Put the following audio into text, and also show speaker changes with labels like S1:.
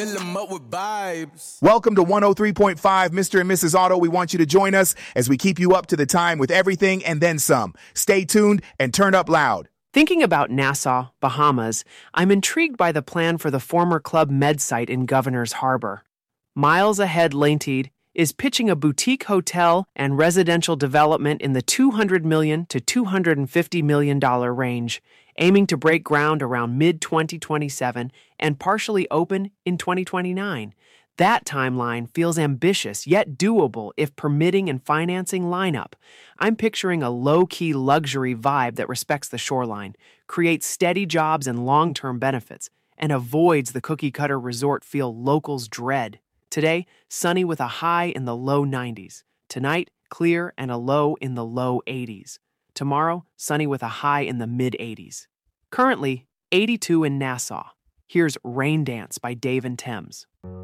S1: Fill 'em up with vibes.
S2: Welcome to 103.5 Mr. and Mrs. Auto. We want you to join us as we keep you up to the time with everything and then some. Stay tuned and turn up loud.
S3: Thinking about Nassau, Bahamas, I'm intrigued by the plan for the former Club Med site in Governor's Harbor. Miles ahead, Lainteed is pitching a boutique hotel and residential development in the $200 million to $250 million range, aiming to break ground around mid-2027 and partially open in 2029. That timeline feels ambitious, yet doable if permitting and financing line up. I'm picturing a low-key luxury vibe that respects the shoreline, creates steady jobs and long-term benefits, and avoids the cookie-cutter resort feel locals dread. Today, sunny with a high in the low 90s. Tonight, clear and a low in the low 80s. Tomorrow, sunny with a high in the mid-80s. Currently, 82 in Nassau. Here's Rain Dance by Dave and Thames.